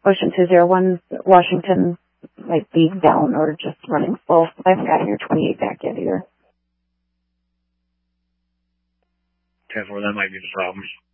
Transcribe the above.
Ocean 201, Washington might be down or just running full. I haven't gotten your 28 back yet either. 10-4, that might be the problem.